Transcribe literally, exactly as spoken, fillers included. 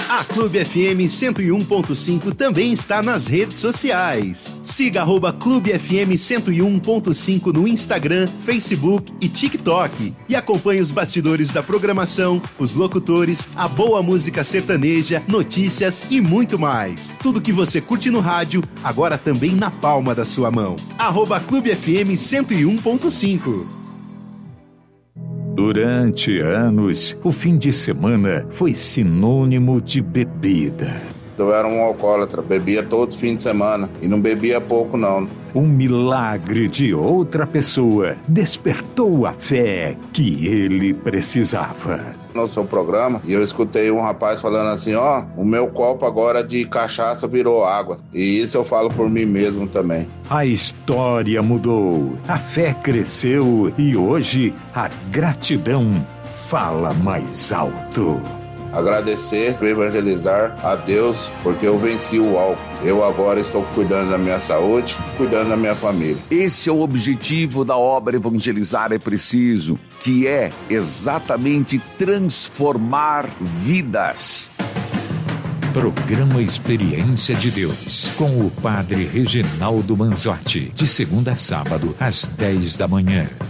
A Clube F M cento e um ponto cinco também está nas redes sociais. Siga arroba Clube F M cento e um ponto cinco no Instagram, Facebook e TikTok. E acompanhe os bastidores da programação, os locutores, a boa música sertaneja, notícias e muito mais. Tudo que você curte no rádio, agora também na palma da sua mão. Arroba Clube F M cento e um ponto cinco. Durante anos, o fim de semana foi sinônimo de bebida. Eu era um alcoólatra, bebia todo fim de semana e não bebia pouco não. Um milagre de outra pessoa despertou a fé que ele precisava. No seu programa, e eu escutei um rapaz falando assim, ó, o meu copo agora de cachaça virou água. E isso eu falo por mim mesmo também. A história mudou, a fé cresceu e hoje a gratidão fala mais alto. Agradecer, evangelizar a Deus, porque eu venci o álcool. Eu agora estou cuidando da minha saúde, cuidando da minha família. Esse é o objetivo da obra Evangelizar é Preciso, que é exatamente transformar vidas. Programa Experiência de Deus, com o Padre Reginaldo Manzotti, de segunda a sábado, às dez da manhã.